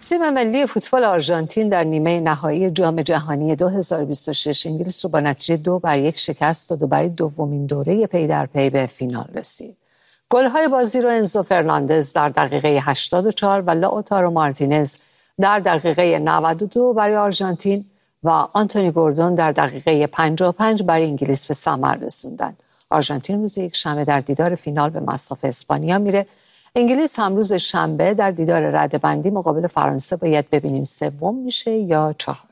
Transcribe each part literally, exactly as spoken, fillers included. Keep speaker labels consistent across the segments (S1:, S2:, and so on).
S1: تیم ملی فوتبال آرژانتین در نیمه نهایی جام جهانی دو هزار و بیست و شش انگلیس رو با نتیجه دو بر یک شکست داد و برای دومین دوره پی در پی به فینال رسید. گل‌های بازی رو انزو فرناندز در دقیقه هشتاد و چهار و لاوتارو مارتینز در دقیقه نود و دو برای آرژانتین و آنتونی گوردون در دقیقه پنجاه و پنج برای انگلیس به ثمر رسوندند. آرژانتین روز یک شنبه در دیدار فینال به مصاف اسپانیا میره. انگلیس هم روز شنبه در دیدار رده‌بندی مقابل فرانسه. باید ببینیم سوم میشه یا چهارم.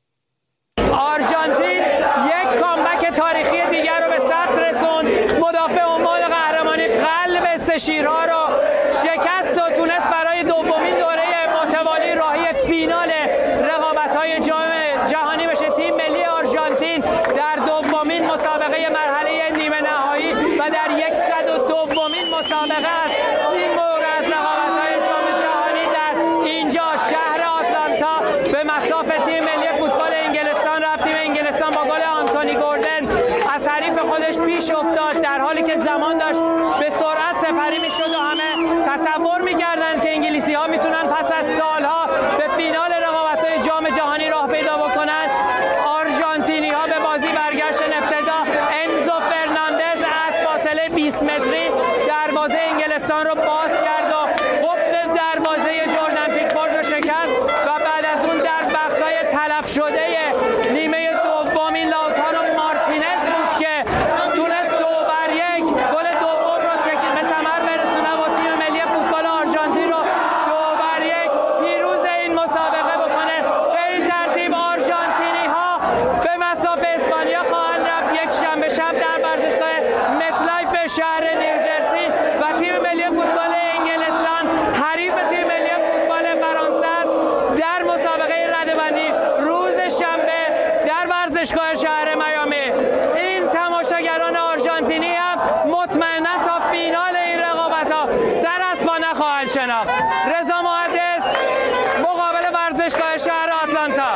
S2: آرژانتین یک کامبک تاریخی دیگر رو به ثبت رسوند. مدافع عمان قهرمانی قلب سه شیرها رو شکست و تونست برای دومین دوره متوالی راهی فینال رقابت‌های جام جهانی بشه. تیم ملی آرژانتین در دومین مسابقه مرحله نیمه نهایی و در صد و دومین مسابقه است. این مورد از رقابت‌های جام جهانی در اینجا شهر آتلانتا به مصاف تیم ملی فوتبال انگلستان رفت. تیم انگلستان با گل آنتونی گوردن از حریف خودش پیش افتاد در حالی که زمان داشت به سرعت سپری میشد و همه تصور می‌کردند که انگلیسی‌ها میتونن پس از سالها به فینال رقابت‌های جام جهانی راه پیدا بکنند. آرژانتینی‌ها به بازی برگشتن. ابتدا انزو فرناندز از فاصله بیست متری دروازه انگلستان رو باز کرد و قفل دروازه جردن پیکفورد رو شکست و بعد از اون در وقت‌های تلف شده نیمه دوم این لاوتارو مارتینز بود که تونست دو بر یک گل دوم رو به ثمر برسونه و تیم ملی فوتبال آرژانتین رو دو بر یک پیروز این مسابقه بکنه. به این ترتیب آرژانتینی‌ها به مصاف اسپانیا خواهند رفت یک شنبه شب در ورزشگاه متلایف شهر نیوجرسی و تیم ملی فوتبال انگلستان حریف تیم ملی فوتبال فرانسه است در مسابقه رده‌بندی روز شنبه در ورزشگاه شهر میامی. این تماشاگران آرژانتینی هم مطمئنا تا فینال این رقابت‌ها سر از پا نخواهند شناخت. رضا محدث، مقابل ورزشگاه شهر آتلانتا.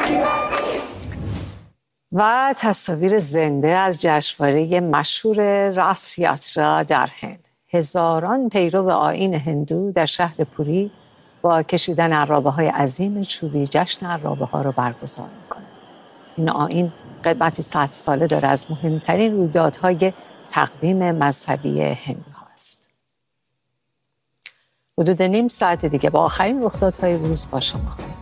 S1: و تصاویر زنده از جشنواره مشهور راس یاترا در هند. هزاران پیرو آیین هندو در شهر پوری با کشیدن عرابه‌های عظیم چوبی جشن عرابه‌ها را برگزار می‌کنند. این آیین قدمتی صد ساله داره، از مهمترین رویدادهای تقویم مذهبی هندوها است. حدود نیم ساعت دیگه با آخرین رخدادهای روز با شما خواهیم